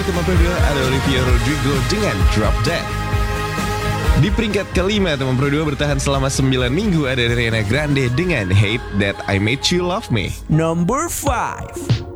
teman Pro 2 ada Olivia Rodrigo dengan Drop Dead. Di peringkat kelima teman Pro 2 bertahan selama 9 minggu ada Ariana Grande dengan Hate That I Made You Love Me. Number 5.